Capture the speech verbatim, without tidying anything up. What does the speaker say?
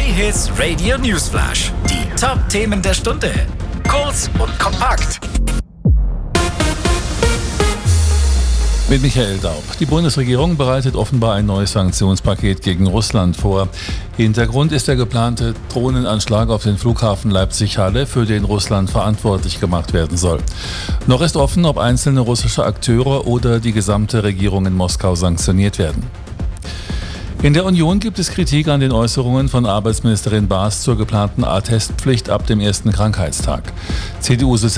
Hits Radio Newsflash. Die Top-Themen der Stunde. Kurz und kompakt. Mit Michael Daub. Die Bundesregierung bereitet offenbar ein neues Sanktionspaket gegen Russland vor. Hintergrund ist der geplante Drohnenanschlag auf den Flughafen Leipzig-Halle, für den Russland verantwortlich gemacht werden soll. Noch ist offen, ob einzelne russische Akteure oder die gesamte Regierung in Moskau sanktioniert werden. In der Union gibt es Kritik an den Äußerungen von Arbeitsministerin Baas zur geplanten Attestpflicht ab dem ersten Krankheitstag. C D U